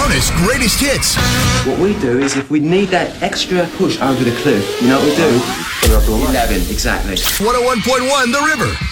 bonus greatest hits. What we do is if we need that extra push over the cliff, you know what we do? 11, exactly. 101.1 The River.